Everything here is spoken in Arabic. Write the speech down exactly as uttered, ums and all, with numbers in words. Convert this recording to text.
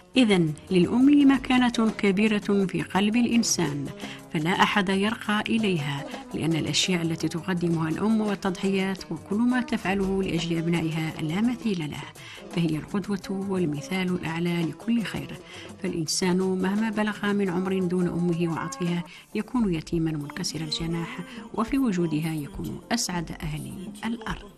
إذن للأم مكانة كبيرة في قلب الإنسان، فلا أحد يرقى إليها، لأن الأشياء التي تقدمها الأم والتضحيات وكل ما تفعله لأجل أبنائها لا مثيل له، فهي القدوة والمثال الأعلى لكل خير. فالإنسان مهما بلغ من عمر دون أمه وعطفها يكون يتيما منكسر الجناح، وفي وجودها يكون أسعد أهل الأرض.